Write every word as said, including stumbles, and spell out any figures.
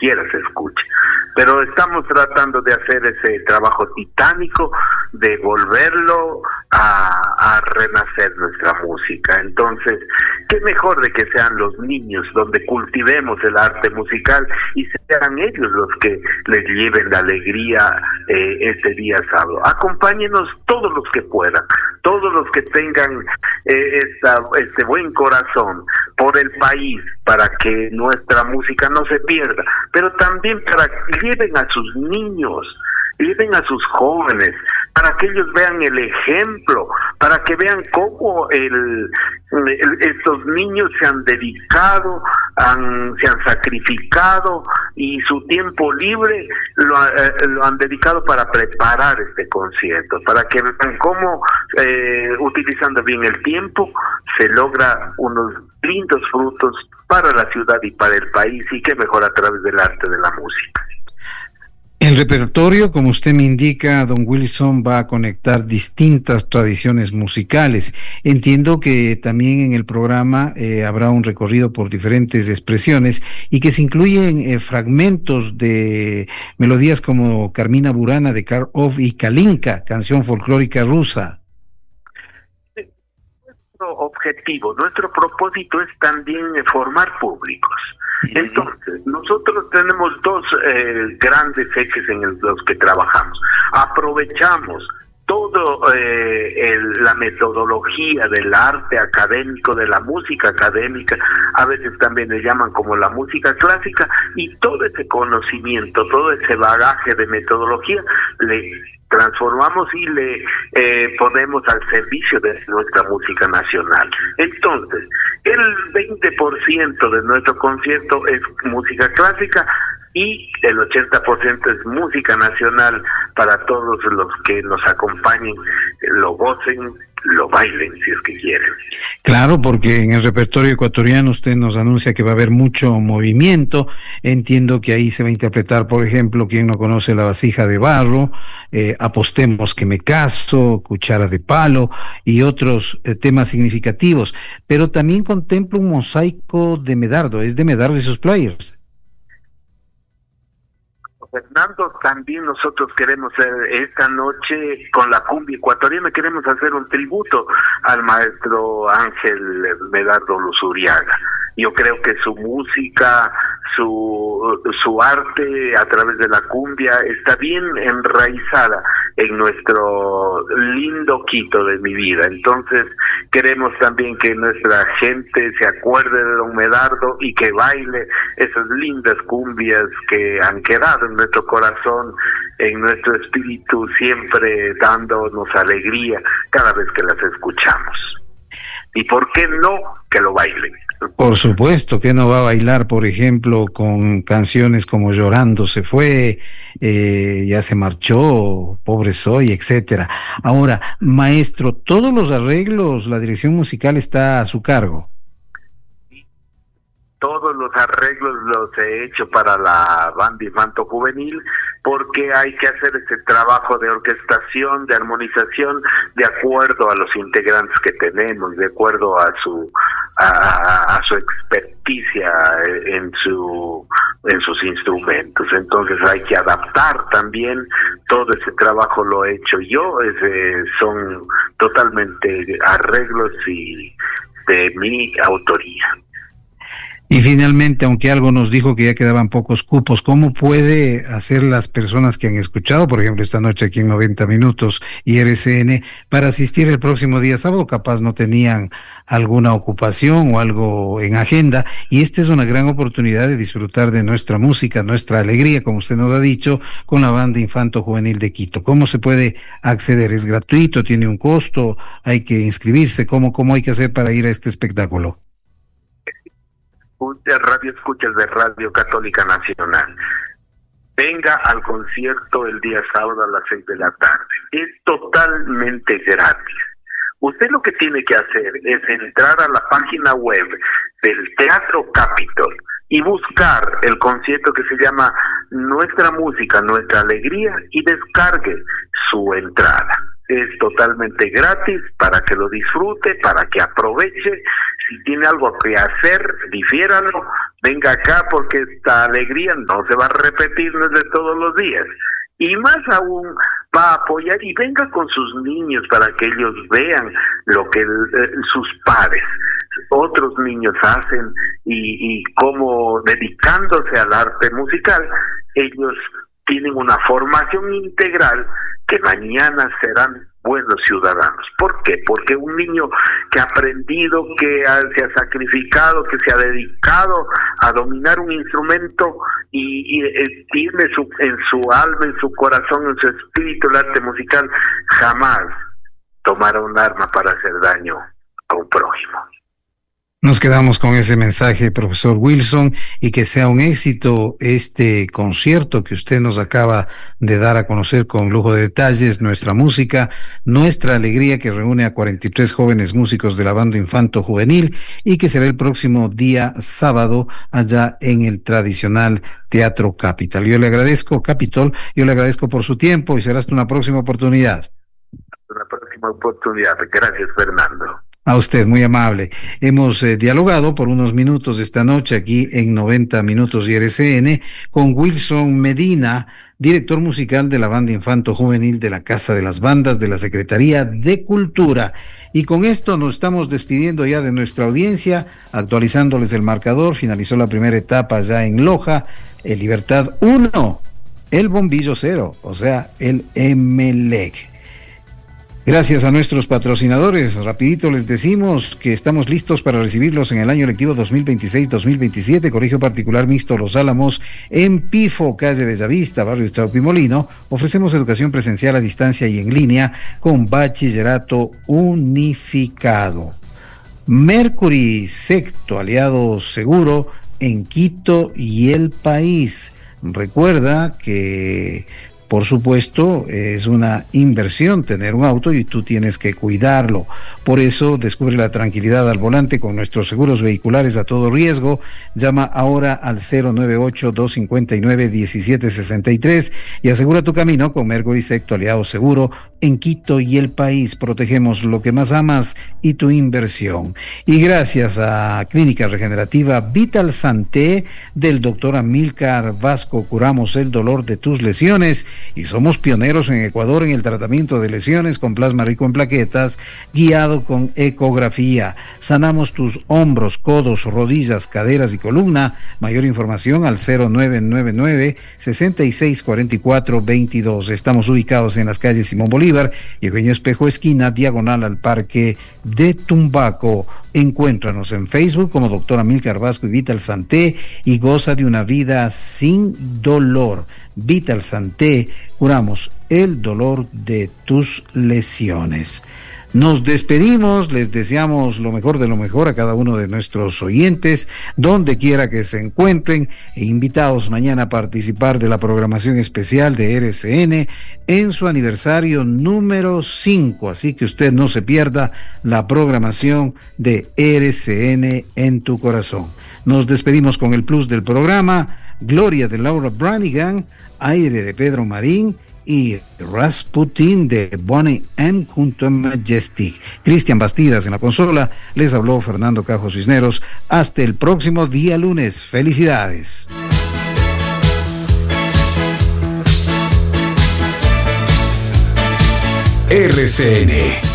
siquiera se escuche. Pero estamos tratando de hacer ese trabajo titánico, de volverlo a, a renacer nuestra música. Entonces, qué mejor de que sean los niños donde cultivemos el arte musical y sean ellos los que les lleven la alegría eh, este día sábado. Acompáñenos todos los que puedan, todos los que tengan eh, esta, este buen corazón por el país, para que nuestra música no se pierda, pero también para que lleven a sus niños, lleven a sus jóvenes, para que ellos vean el ejemplo, para que vean cómo el, el, estos niños se han dedicado, han, se han sacrificado y su tiempo libre lo, eh, lo han dedicado para preparar este concierto, para que vean cómo eh, utilizando bien el tiempo se logra unos lindos frutos para la ciudad y para el país, y qué mejor a través del arte de la música. El repertorio, como usted me indica, don Wilson, va a conectar distintas tradiciones musicales. Entiendo que también en el programa eh, habrá un recorrido por diferentes expresiones y que se incluyen eh, fragmentos de melodías como Carmina Burana de Karlov y Kalinka, canción folclórica rusa. Nuestro objetivo, nuestro propósito es también formar públicos. Entonces, nosotros tenemos dos eh, grandes ejes en el, los que trabajamos. Aprovechamos todo eh, el, la metodología del arte académico, de la música académica, a veces también le llaman como la música clásica, y todo ese conocimiento, todo ese bagaje de metodología le transformamos y le eh, ponemos al servicio de nuestra música nacional. Entonces, el veinte por ciento de nuestro concierto es música clásica y el ochenta por ciento es música nacional, para todos los que nos acompañen, lo gocen, lo bailen si es que quieren. Claro, porque en el repertorio ecuatoriano usted nos anuncia que va a haber mucho movimiento. Entiendo que ahí se va a interpretar, por ejemplo, quien no conoce La vasija de barro, eh, Apostemos que me caso, Cuchara de palo y otros eh, temas significativos, pero también contempla un mosaico de Medardo, es de Medardo y sus players. Fernando, también nosotros queremos hacer esta noche con la cumbia ecuatoriana, queremos hacer un tributo al maestro Ángel Medardo Luzuriaga. Yo creo que su música, su su arte a través de la cumbia está bien enraizada en nuestro lindo Quito de mi vida. Entonces queremos también que nuestra gente se acuerde de don Medardo y que baile esas lindas cumbias que han quedado en nuestro corazón, en nuestro espíritu, siempre dándonos alegría cada vez que las escuchamos. ¿Y por qué no que lo bailen? Por supuesto, que no va a bailar, por ejemplo, con canciones como Llorando se fue, eh, Ya se marchó, Pobre soy, etcétera. Ahora, maestro, todos los arreglos, la dirección musical está a su cargo. Todos los arreglos los he hecho para la banda infanto juvenil, porque hay que hacer ese trabajo de orquestación, de armonización, de acuerdo a los integrantes que tenemos, de acuerdo a su a, a su experticia en su en sus instrumentos. Entonces hay que adaptar también. Todo ese trabajo lo he hecho yo. Ese, son totalmente arreglos y de mi autoría. Y finalmente, aunque algo nos dijo que ya quedaban pocos cupos, ¿cómo puede hacer las personas que han escuchado, por ejemplo, esta noche aquí en noventa minutos y R C N, para asistir el próximo día sábado? Capaz no tenían alguna ocupación o algo en agenda, y esta es una gran oportunidad de disfrutar de nuestra música, nuestra alegría, como usted nos ha dicho, con la banda Infanto Juvenil de Quito. ¿Cómo se puede acceder? ¿Es gratuito? ¿Tiene un costo? ¿Hay que inscribirse? ¿Cómo, cómo hay que hacer para ir a este espectáculo? De radio escuchas de Radio Católica Nacional. Venga al concierto el día sábado a las seis de la tarde. Es totalmente gratis. Usted lo que tiene que hacer es entrar a la página web del Teatro Capitol y buscar el concierto que se llama Nuestra Música, Nuestra Alegría, y descargue su entrada. es totalmente gratis para que lo disfrute, para que aproveche. Si tiene algo que hacer, difiéralo, venga acá, porque esta alegría no se va a repetir, no es de todos los días. Y más aún, va a apoyar y venga con sus niños para que ellos vean lo que eh, sus pares, otros niños hacen y, y cómo, dedicándose al arte musical, ellos tienen una formación integral que mañana serán buenos ciudadanos. ¿Por qué? Porque un niño que ha aprendido, que ha, se ha sacrificado, que se ha dedicado a dominar un instrumento y, y eh, tiene su, en su alma, en su corazón, en su espíritu el arte musical, jamás tomará un arma para hacer daño a un prójimo. Nos quedamos con ese mensaje, profesor Wilson, y que sea un éxito este concierto que usted nos acaba de dar a conocer con lujo de detalles, nuestra música, nuestra alegría, que reúne a cuarenta y tres jóvenes músicos de la banda Infanto Juvenil y que será el próximo día sábado allá en el tradicional Teatro Capitol. Yo le agradezco, Capitol, yo le agradezco por su tiempo y será hasta una próxima oportunidad. Una próxima oportunidad. Gracias, Fernando. A usted, muy amable. Hemos eh, dialogado por unos minutos esta noche aquí en noventa Minutos y R C N con Wilson Medina, director musical de la banda Infanto Juvenil de la Casa de las Bandas de la Secretaría de Cultura. Y con esto nos estamos despidiendo ya de nuestra audiencia, actualizándoles el marcador. Finalizó la primera etapa ya en Loja, el Libertad uno, el Bombillo cero, o sea, el Emelec. Gracias a nuestros patrocinadores, rapidito les decimos que estamos listos para recibirlos en el año lectivo dos mil veintiséis dos mil veintisiete, Colegio Particular Mixto Los Álamos, en Pifo, calle Bellavista, barrio Chaupimolino. Ofrecemos educación presencial a distancia y en línea con bachillerato unificado. Mercury Secto, aliado seguro en Quito y el país. Recuerda que, por supuesto, es una inversión tener un auto y tú tienes que cuidarlo. Por eso, descubre la tranquilidad al volante con nuestros seguros vehiculares a todo riesgo. Llama ahora al cero nueve ocho, dos cinco nueve, uno siete seis tres y asegura tu camino con Mercury Secto, aliado seguro en Quito y el país. Protegemos lo que más amas y tu inversión. Y gracias a Clínica Regenerativa Vital Santé del doctor Amílcar Vasco, curamos el dolor de tus lesiones y somos pioneros en Ecuador en el tratamiento de lesiones con plasma rico en plaquetas, guiado con ecografía. Sanamos tus hombros, codos, rodillas, caderas y columna. Mayor información al cero nueve nueve nueve, seis seis cuatro cuatro, dos dos. Estamos ubicados en las calles Simón Bolívar y Eugenio Espejo esquina, diagonal al Parque de Tumbaco. Encuéntranos en Facebook como doctor Amílcar Vasco y Vital Santé y goza de una vida sin dolor. Vital Santé, curamos el dolor de tus lesiones. Nos despedimos, les deseamos lo mejor de lo mejor a cada uno de nuestros oyentes, donde quiera que se encuentren, e invitados mañana a participar de la programación especial de R C N en su aniversario número cinco, así que usted no se pierda la programación de R C N en tu corazón. Nos despedimos con el plus del programa, Gloria de Laura Branigan, Aire de Pedro Marín y Rasputin de Bonnie M. junto a Majestic. Cristian Bastidas en la consola, les habló Fernando Cajo Cisneros. Hasta el próximo día lunes. Felicidades. R C N